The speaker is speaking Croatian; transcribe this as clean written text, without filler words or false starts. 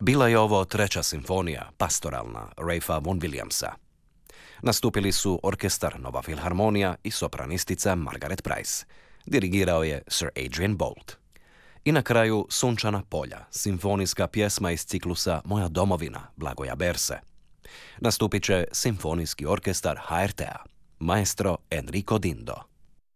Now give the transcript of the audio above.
Bila je ovo treća simfonija, pastoralna, Ralpha Vaughan Williamsa. Nastupili su orkestar Nova Filharmonija i sopranistica Margaret Price. Dirigirao je Sir Adrian Boult. I na kraju Sunčana polja, simfonijska pjesma iz ciklusa Moja domovina, Blagoja Berse. Nastupit će simfonijski orkestar HRT-a, maestro Enrico Dindo.